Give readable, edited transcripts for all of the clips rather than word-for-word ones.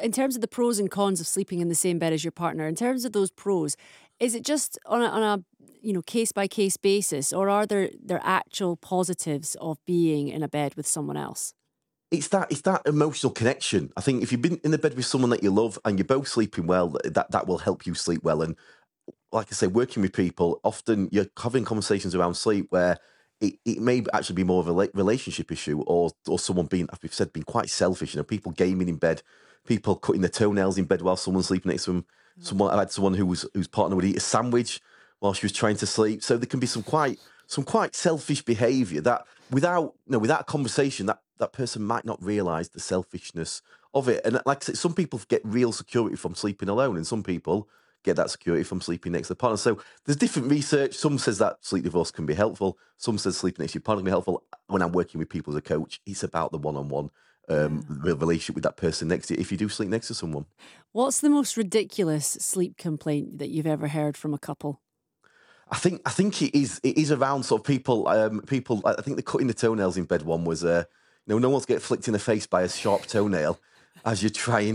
in terms of the pros and cons of sleeping in the same bed as your partner, in terms of those pros, is it just on a case by case basis, or are there actual positives of being in a bed with someone else? It's that emotional connection. I think if you've been in the bed with someone that you love and you're both sleeping well, that will help you sleep well. And like I say, working with people, often you're having conversations around sleep where it may actually be more of a relationship issue, or someone being, as we've said, being quite selfish. People gaming in bed, people cutting their toenails in bed while someone's sleeping next to them. I had someone whose partner would eat a sandwich while she was trying to sleep. So there can be some quite selfish behaviour that without a conversation, that person might not realise the selfishness of it. And like I said, some people get real security from sleeping alone, and some people get that security from sleeping next to the partner. So there's different research. Some says that sleep divorce can be helpful. Some says sleeping next to your partner can be helpful. When I'm working with people as a coach, it's about the one-on-one relationship with that person next to you if you do sleep next to someone. What's the most ridiculous sleep complaint that you've ever heard from a couple? I think it is around sort of people. I think the cutting the toenails in bed one was no one wants to get flicked in the face by a sharp toenail as you're trying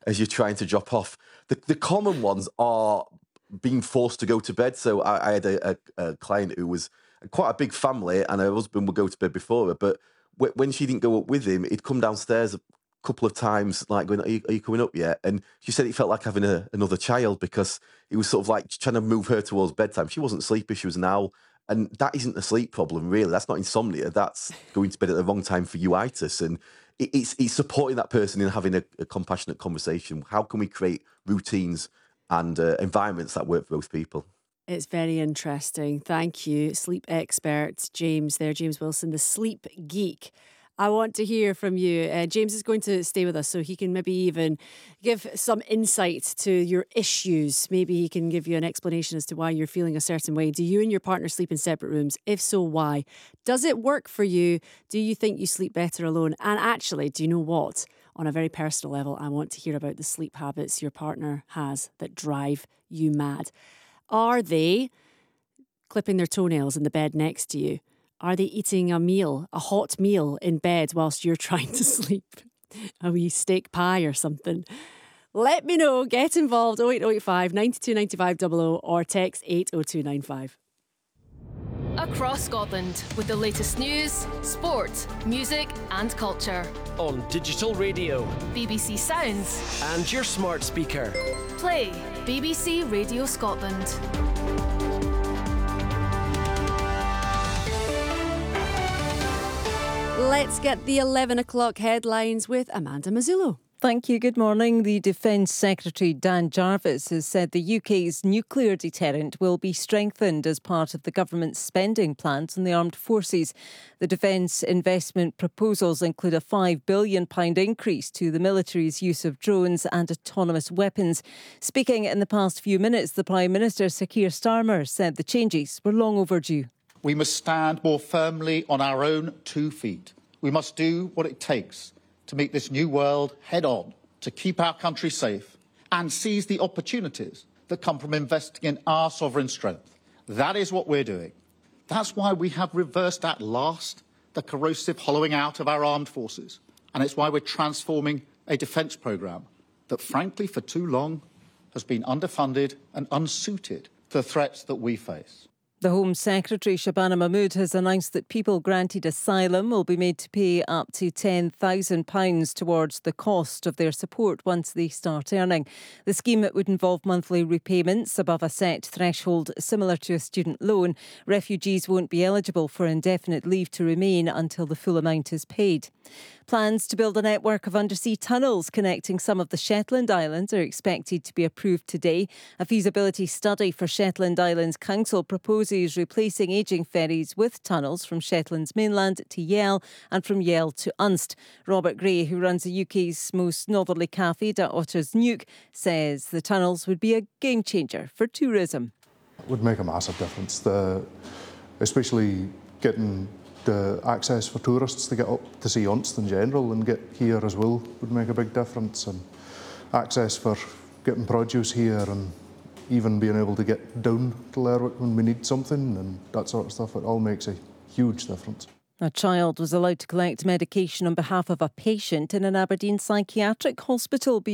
to drop off. The common ones are being forced to go to bed. So I had a client who was quite a big family, and her husband would go to bed before her. But when she didn't go up with him, he'd come downstairs a couple of times, like going, are you coming up yet? And she said it felt like having another child, because he was sort of like trying to move her towards bedtime. She wasn't sleepy, she was an owl. And that isn't a sleep problem, really. That's not insomnia. That's going to bed at the wrong time for you-itis. And it's supporting that person in having a compassionate conversation. How can we create routines and environments that work for both people? It's very interesting. Thank you. Sleep expert James Wilson, the sleep geek. I want to hear from you. James is going to stay with us, so he can maybe even give some insight to your issues. Maybe he can give you an explanation as to why you're feeling a certain way. Do you and your partner sleep in separate rooms? If so, why? Does it work for you? Do you think you sleep better alone? And actually, do you know what? On a very personal level, I want to hear about the sleep habits your partner has that drive you mad. Are they clipping their toenails in the bed next to you? Are they eating a hot meal in bed whilst you're trying to sleep? A wee steak pie or something? Let me know. Get involved. 08085 92 95 00 or text 80295. Across Scotland with the latest news, sport, music and culture. On digital radio, BBC Sounds and your smart speaker. Play BBC Radio Scotland. Let's get the 11 o'clock headlines with Amanda Mazzullo. Thank you. Good morning. The Defence Secretary Dan Jarvis has said the UK's nuclear deterrent will be strengthened as part of the government's spending plans on the armed forces. The defence investment proposals include a £5 billion increase to the military's use of drones and autonomous weapons. Speaking in the past few minutes, the Prime Minister, Sir Keir Starmer, said the changes were long overdue. We must stand more firmly on our own 2 feet. We must do what it takes to meet this new world head-on, to keep our country safe and seize the opportunities that come from investing in our sovereign strength. That is what we're doing. That's why we have reversed at last the corrosive hollowing out of our armed forces. And it's why we're transforming a defence programme that, frankly, for too long has been underfunded and unsuited to the threats that we face. The Home Secretary, Shabana Mahmood, has announced that people granted asylum will be made to pay up to £10,000 towards the cost of their support once they start earning. The scheme would involve monthly repayments above a set threshold similar to a student loan. Refugees won't be eligible for indefinite leave to remain until the full amount is paid. Plans to build a network of undersea tunnels connecting some of the Shetland Islands are expected to be approved today. A feasibility study for Shetland Islands Council proposes replacing ageing ferries with tunnels from Shetland's mainland to Yell and from Yell to Unst. Robert Gray, who runs the UK's most northerly cafe, Da Otter's Nuke, says the tunnels would be a game changer for tourism. It would make a massive difference, especially getting the access for tourists to get up to see Unst in general and get here as well would make a big difference, and access for getting produce here and even being able to get down to Lerwick when we need something and that sort of stuff. It all makes a huge difference. A child was allowed to collect medication on behalf of a patient in an Aberdeen psychiatric hospital.